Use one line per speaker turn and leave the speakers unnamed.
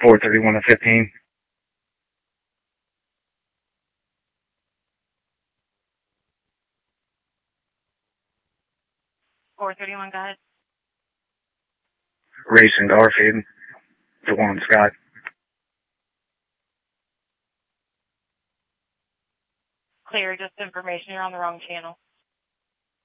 431 to 15.
Go ahead.
Racing Garfield, the one Scott.
Clear, just information. You're on the wrong channel.